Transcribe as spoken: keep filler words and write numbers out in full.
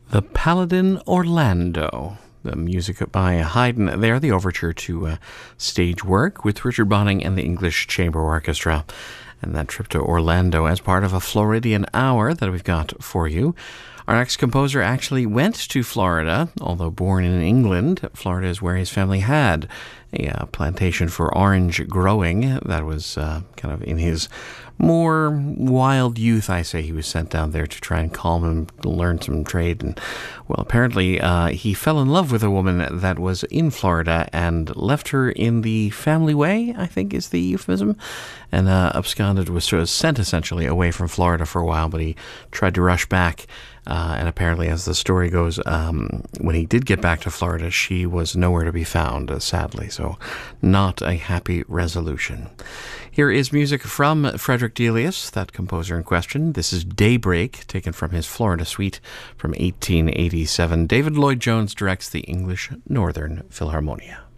The Paladin Orlando. The music by Haydn there, the overture to uh, stage work with Richard Bonning and the English Chamber Orchestra. And that trip to Orlando as part of a Floridian hour that we've got for you. Our next composer actually went to Florida, although born in England. Florida is where his family had a uh, plantation for orange growing. That was uh, kind of in his more wild youth, I say. He was sent down there to try and calm him, learn some trade. And, well, apparently uh, he fell in love with a woman that was in Florida and left her in the family way, I think is the euphemism, and uh, absconded, was sort of sent essentially away from Florida for a while, but he tried to rush back. Uh, and apparently, as the story goes, um, when he did get back to Florida, she was nowhere to be found, uh, sadly. So not a happy resolution. Here is music from Frederick Delius, that composer in question. This is Daybreak, taken from his Florida suite from eighteen eighty-seven. David Lloyd Jones directs the English Northern Philharmonia.